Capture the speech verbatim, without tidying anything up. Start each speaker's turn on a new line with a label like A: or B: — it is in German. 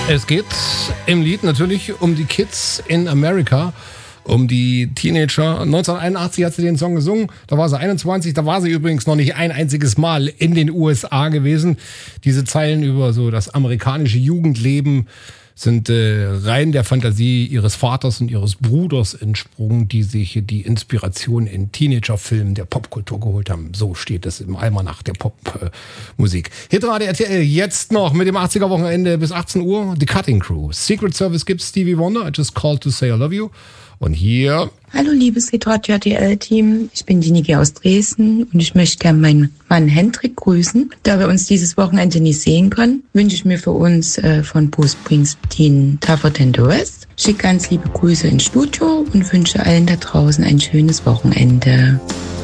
A: Es geht im Lied natürlich um die Kids in America, um die Teenager. neunzehnhunderteinundachtzig hat sie den Song gesungen, da war sie einundzwanzig, da war sie übrigens noch nicht ein einziges Mal in den U S A gewesen. Diese Zeilen über so das amerikanische Jugendleben sind äh, rein der Fantasie ihres Vaters und ihres Bruders entsprungen, die sich die Inspiration in Teenagerfilmen der Popkultur geholt haben. So steht es im Almanach der Popmusik. Äh, Hitradio R T L jetzt noch mit dem achtziger-Wochenende bis achtzehn Uhr. The Cutting Crew. Secret Service gibt's Stevie Wonder. I just called to say I love you. Und hier...
B: Hallo liebes Hitradio R T L-Team, ich bin die Niki aus Dresden und ich möchte gerne meinen Mann Hendrik grüßen. Da wir uns dieses Wochenende nicht sehen können, wünsche ich mir für uns äh, von Bruce Springsteen Tougher Than the Rest. Schicke ganz liebe Grüße ins Studio und wünsche allen da draußen ein schönes Wochenende.